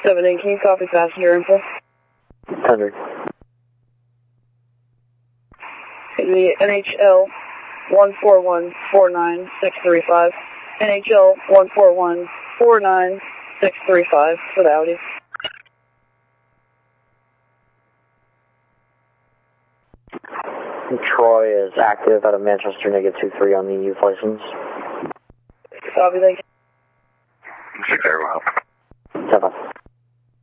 7-8, can you copy passenger info? 100. The NHL 141-49635. NHL 141-49635 for the Audi. Troy is active out of Manchester, -23 on the youth license. Copy, thank you. Very well. 7.